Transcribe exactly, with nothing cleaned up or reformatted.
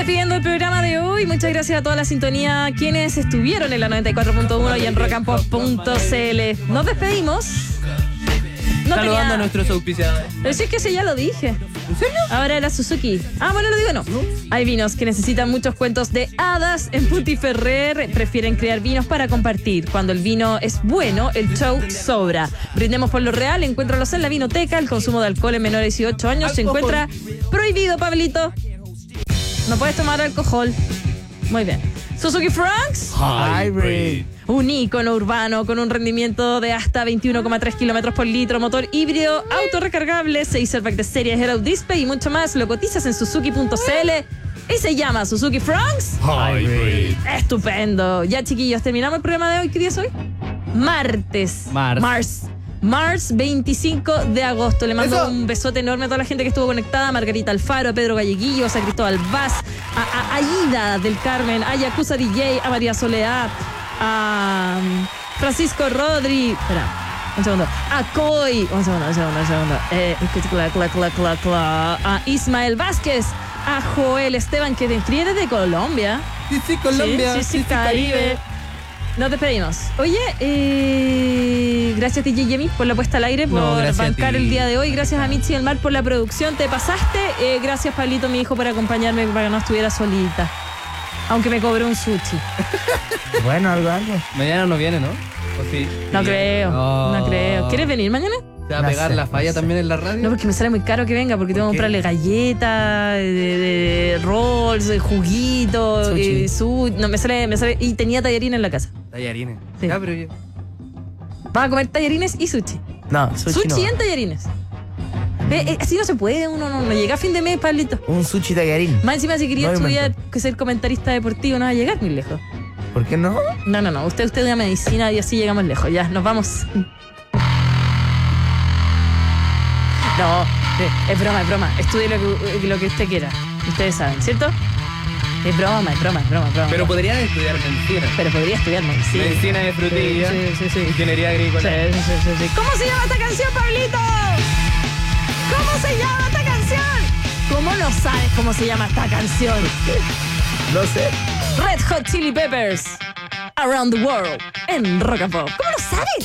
despidiendo el programa de hoy. Muchas gracias a toda la sintonía, quienes estuvieron en la noventa y cuatro punto uno y en rock and pop punto c l. Nos despedimos. No Saludando tenía... a nuestros auspiciadores. Pero si es que ese ya lo dije. ¿En serio? Ahora era Suzuki. Ah, bueno, lo digo no. Hay vinos que necesitan muchos cuentos de hadas. En Puti Ferrer prefieren crear vinos para compartir. Cuando el vino es bueno, el show sobra. Brindemos por lo real. Encuéntralos en la vinoteca. El consumo de alcohol en menores de dieciocho años se encuentra prohibido, Pablito. No puedes tomar alcohol. Muy bien. Suzuki Franks. Hybrid. Un ícono urbano con un rendimiento de hasta veintiuno coma tres kilómetros por litro, motor híbrido, autorrecargable, seis airbags de serie, head-up display y mucho más. Lo cotizas en suzuki punto c l y se llama Suzuki Franks Hybrid. Estupendo. Ya, chiquillos, terminamos el programa de hoy. ¿Qué día es hoy? Martes. Mars. Mars. Mars veinticinco de agosto. Le mando Eso. un besote enorme a toda la gente que estuvo conectada. A Margarita Alfaro, a Pedro Galleguillos, a Cristóbal Vaz, a, a Aida del Carmen, a Yakuza D J, a María Soledad, a um, Francisco Rodri. Espera, un segundo. A Coy. Un segundo, un segundo, un segundo. Eh, cla, cla, cla, cla, cla. A Ismael Vázquez. A Joel Esteban, que te inscribe desde Colombia. Sí, sí, Colombia. Sí, sí, sí, Caribe. Nos despedimos. Oye, eh, gracias D J Yemi por la puesta al aire, por No, gracias a bancar ti. el día de hoy. Gracias a Mitzi del Mar por la producción. Te pasaste. Eh, gracias, Pablito, mi hijo, por acompañarme para que no estuviera solita. Aunque me cobré un sushi. Bueno, algo, algo. Mañana no viene, ¿no? ¿O sí? No Sí. creo, Oh. no creo. ¿Quieres venir mañana? ¿Se va a No pegar sé, la falla no sé. también en la radio? No, porque me sale muy caro que venga, porque tengo que qué? comprarle galletas, de, de, de rolls, de juguito, Sushi. eh, su, no, me sale, me sale, y tenía tallarines en la casa. Tallarines. Sí. Ya, pero yo... Vas a comer tallarines y sushi. No, sushi, Sushi no. en tallarines. Eh, eh, así no se puede, uno no, no llega a fin de mes, Pablito. Un sushi tallarín. Más encima, si quería No estudiar, invento. que ser comentarista deportivo, no va a llegar muy lejos. ¿Por qué no? No, no, no. Usted, usted estudia medicina y así llegamos lejos. Ya, nos vamos. No, eh, es broma, es broma. Estudie lo que, lo que usted quiera. Ustedes saben, ¿cierto? Es broma, es broma, es broma, es broma. Pero podría estudiar medicina. Pero podría estudiar medicina. Medicina de frutilla. Sí, sí, sí, sí. Ingeniería Sí, agrícola. sí, sí, sí, sí. ¿Cómo se llama esta canción, Pablito? ¿Cómo se llama esta canción? ¿Cómo no sabes cómo se llama esta canción? No sé. Red Hot Chili Peppers, Around the World, en Rock and Pop. ¿Cómo no sabes?